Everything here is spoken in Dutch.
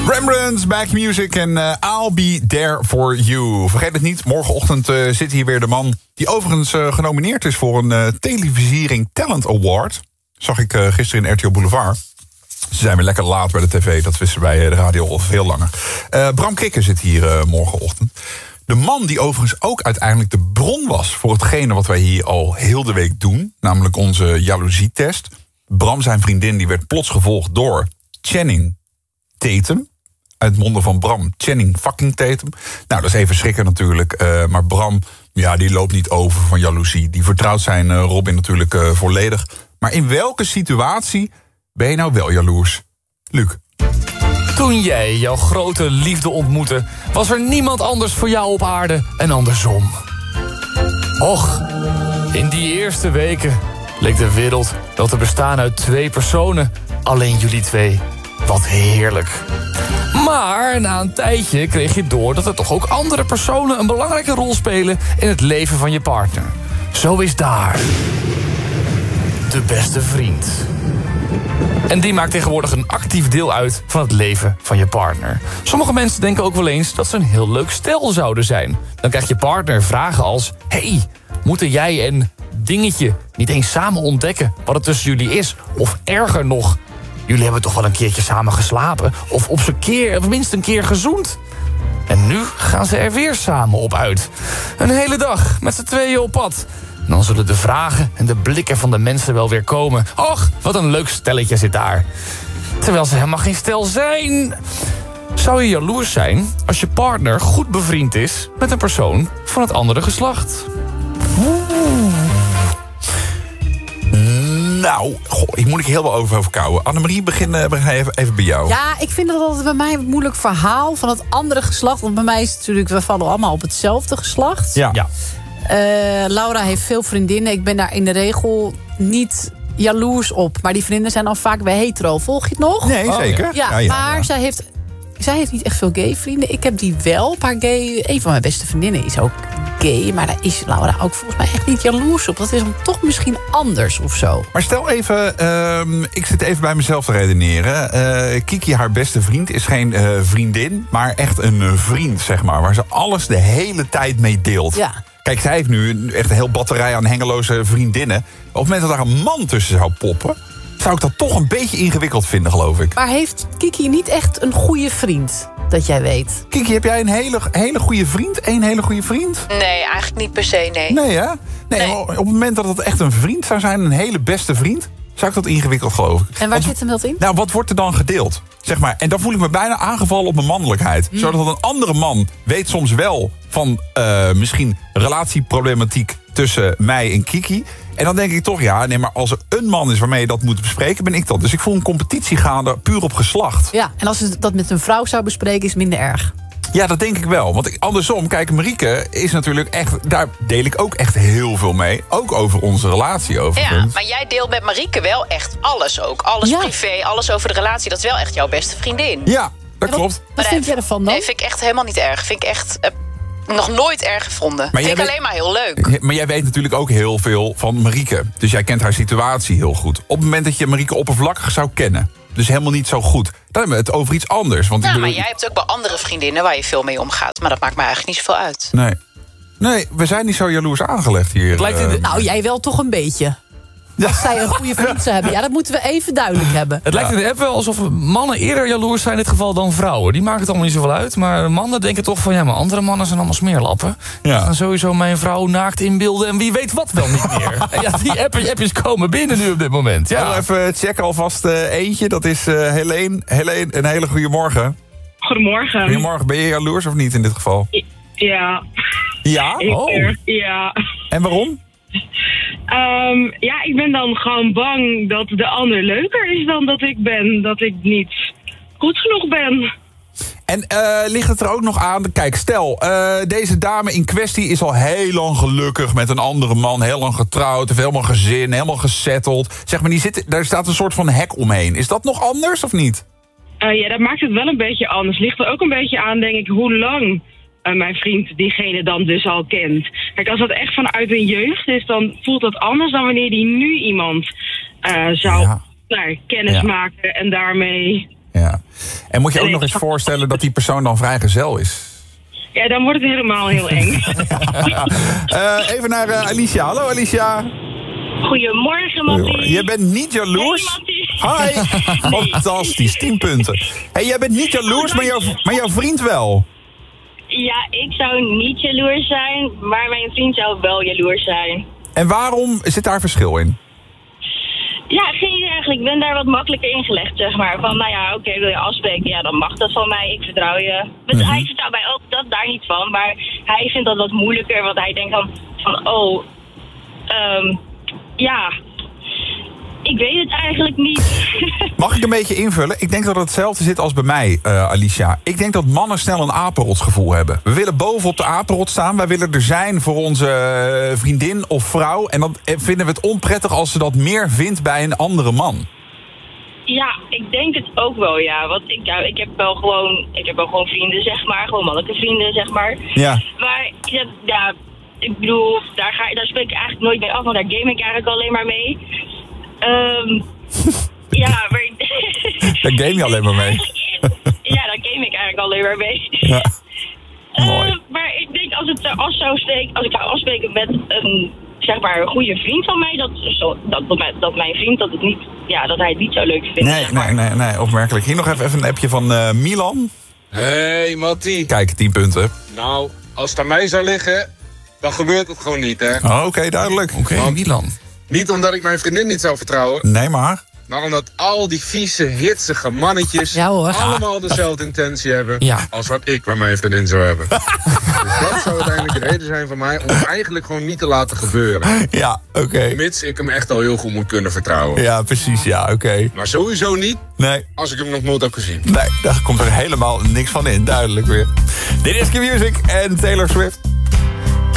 Rembrandt's Back Music en I'll Be There For You. Vergeet het niet, morgenochtend zit hier weer de man... die overigens genomineerd is voor een televisiering Talent Award. Zag ik gisteren in RTL Boulevard. Ze zijn weer lekker laat bij de tv, dat wisten wij de radio al veel langer. Bram Krikke zit hier morgenochtend. De man die overigens ook uiteindelijk de bron was... voor hetgene wat wij hier al heel de week doen. Namelijk onze jaloezietest. Bram, zijn vriendin, die werd plots gevolgd door Channing Tatum. Uit monden van Bram, Channing fucking Tatum. Nou, dat is even schrikken natuurlijk. Maar Bram, ja, die loopt niet over van jaloezie. Die vertrouwt zijn Robin natuurlijk volledig. Maar in welke situatie ben je nou wel jaloers? Luc. Toen jij jouw grote liefde ontmoette... was er niemand anders voor jou op aarde en andersom. Och, in die eerste weken leek de wereld wel te bestaan uit 2 personen. Alleen jullie 2. Wat heerlijk. Maar na een tijdje kreeg je door dat er toch ook andere personen... een belangrijke rol spelen in het leven van je partner. Zo is daar de beste vriend. En die maakt tegenwoordig een actief deel uit van het leven van je partner. Sommige mensen denken ook wel eens dat ze een heel leuk stel zouden zijn. Dan krijgt je partner vragen als... hey, moeten jij en dingetje niet eens samen ontdekken wat het tussen jullie is? Of erger nog, jullie hebben toch wel een keertje samen geslapen? Of op z'n keer, of minst een keer gezoend? En nu gaan ze er weer samen op uit. Een hele dag met z'n tweeën op pad. En dan zullen de vragen en de blikken van de mensen wel weer komen. Och, wat een leuk stelletje zit daar. Terwijl ze helemaal geen stel zijn. Zou je jaloers zijn als je partner goed bevriend is... met een persoon van het andere geslacht? Nou, hier moet ik heel wel over verkouden. Annemarie, begin even bij jou. Ja, ik vind dat altijd bij mij een moeilijk verhaal van het andere geslacht. Want bij mij is het natuurlijk, we vallen allemaal op hetzelfde geslacht. Ja. Laura heeft veel vriendinnen. Ik ben daar in de regel niet jaloers op. Maar die vriendinnen zijn dan vaak bij hetero. Volg je het nog? Nee, zeker. Ja, maar zij heeft niet echt veel gay vrienden. Ik heb die wel, een paar gay. Een van mijn beste vriendinnen is ook gay. Maar daar is Laura ook volgens mij echt niet jaloers op. Dat is dan toch misschien anders of zo. Maar stel even, ik zit even bij mezelf te redeneren. Kiki, haar beste vriend, is geen vriendin... maar echt een vriend, zeg maar. Waar ze alles de hele tijd mee deelt. Ja. Kijk, zij heeft nu echt een heel batterij aan hengeloze vriendinnen. Op het moment dat daar een man tussen zou poppen... zou ik dat toch een beetje ingewikkeld vinden, geloof ik. Maar heeft Kiki niet echt een goede vriend, dat jij weet? Kiki, heb jij een hele goede vriend? Een hele goede vriend? Nee, eigenlijk niet per se, nee. Nee, hè? Nee. Op het moment dat het echt een vriend zou zijn, een hele beste vriend... zou ik dat ingewikkeld geloven. En waar zit hem dat in? Nou, wat wordt er dan gedeeld? Zeg maar, en dan voel ik me bijna aangevallen op mijn mannelijkheid. Zodat een andere man weet soms wel van misschien relatieproblematiek tussen mij en Kiki. En dan denk ik toch, ja, nee, maar als er een man is waarmee je dat moet bespreken, ben ik dat. Dus ik voel een competitie gaande puur op geslacht. Ja, en als ze dat met een vrouw zou bespreken, is het minder erg. Ja, dat denk ik wel. Want andersom, kijk, Marieke is natuurlijk echt... daar deel ik ook echt heel veel mee. Ook over onze relatie, overigens. Ja, maar jij deelt met Marieke wel echt alles ook. Alles privé, alles over de relatie. Dat is wel echt jouw beste vriendin. Ja, dat klopt. Wat vind jij ervan dan? Nee, vind ik echt helemaal niet erg. Vind ik echt nog nooit erg gevonden. Maar vind ik alleen maar heel leuk. Maar jij weet natuurlijk ook heel veel van Marieke. Dus jij kent haar situatie heel goed. Op het moment dat je Marieke oppervlakkig zou kennen... dus helemaal niet zo goed, dan hebben we het over iets anders. Want maar jij hebt ook wel andere vriendinnen waar je veel mee omgaat. Maar dat maakt me eigenlijk niet zoveel uit. Nee, we zijn niet zo jaloers aangelegd hier. Nou, jij wel toch een beetje. Als zij een goede vriend zou hebben. Ja, dat moeten we even duidelijk hebben. Het lijkt in de app wel alsof mannen eerder jaloers zijn in dit geval dan vrouwen. Die maken het allemaal niet zoveel uit. Maar mannen denken toch van, ja, maar andere mannen zijn allemaal smeerlappen. Ja. Dan sowieso mijn vrouw naakt inbeelden en wie weet wat wel niet meer. En ja, die appjes komen binnen nu op dit moment. Ja. Even checken alvast eentje. Dat is Helene. Helene, een hele goede morgen. Goedemorgen. Goedemorgen. Ben je jaloers of niet in dit geval? Ja. Ja? Ja. En waarom? Ja, ik ben dan gewoon bang dat de ander leuker is dan dat ik ben. Dat ik niet goed genoeg ben. En ligt het er ook nog aan... Kijk, stel, deze dame in kwestie is al heel lang gelukkig met een andere man. Heel lang getrouwd, heeft helemaal gezin, helemaal gesetteld. Zeg maar, daar staat een soort van hek omheen. Is dat nog anders of niet? Ja, dat maakt het wel een beetje anders. Ligt er ook een beetje aan, denk ik, hoe lang mijn vriend diegene dan dus al kent. Kijk, als dat echt vanuit een jeugd is, dan voelt dat anders dan wanneer die nu iemand zou kennis maken en daarmee... Ja. En moet je ook nog eens voorstellen dat die persoon dan vrijgezel is? Ja, dan wordt het helemaal heel eng. Even naar Alicia. Hallo Alicia. Goedemorgen, Mattie. Je bent niet jaloers? Hey, Hi. Fantastisch, 10 punten. Hey, jij bent niet jaloers, maar jouw vriend wel. Ja, ik zou niet jaloers zijn, maar mijn vriend zou wel jaloers zijn. En waarom zit daar verschil in? Ja, geen idee eigenlijk. Ik ben daar wat makkelijker ingelegd, zeg maar. Van, nou ja, oké, wil je afspreken? Ja, dan mag dat van mij. Ik vertrouw je. Hij vertrouwt mij ook dat daar niet van. Maar hij vindt dat wat moeilijker. Want hij denkt dan van, ja, ik weet het eigenlijk niet. Mag ik een beetje invullen? Ik denk dat het hetzelfde zit als bij mij, Alicia. Ik denk dat mannen snel een apenrotsgevoel hebben. We willen bovenop de apenrot staan. Wij willen er zijn voor onze vriendin of vrouw. En dan vinden we het onprettig als ze dat meer vindt bij een andere man. Ja, ik denk het ook wel, ja. Want ik heb wel gewoon vrienden, zeg maar. Gewoon mannelijke vrienden, zeg maar. Ja. Maar ja, ik bedoel, daar spreek ik eigenlijk nooit mee af. Want daar game ik eigenlijk alleen maar mee. Ja, maar... Daar game je alleen maar mee. Ja, daar game ik eigenlijk alleen maar mee. Ja. Mooi. Maar ik denk als ik zou afspreken met een, zeg maar, een goede vriend van mij, dat mijn vriend dat hij het niet zo leuk vindt. Nee, zeg maar. nee, opmerkelijk. Hier nog even een appje van Milan. Hey, Mattie. Kijk, 10 punten. Nou, als het aan mij zou liggen, dan gebeurt het gewoon niet, hè. Oh, oké, duidelijk. Oké, Milan. Niet omdat ik mijn vriendin niet zou vertrouwen, Nee, maar... maar omdat al die vieze, hitsige mannetjes Ja, hoor. allemaal dezelfde intentie hebben Ja. als wat ik bij mijn vriendin zou hebben. Dus dat zou uiteindelijk de reden zijn van mij om het eigenlijk gewoon niet te laten gebeuren. Ja, oké. Mits ik hem echt al heel goed moet kunnen vertrouwen. Ja, precies, ja, oké. Maar sowieso niet Nee, als ik hem nog nooit heb gezien. daar komt er helemaal niks van in. Duidelijk weer. Dit is Q-Music en Taylor Swift.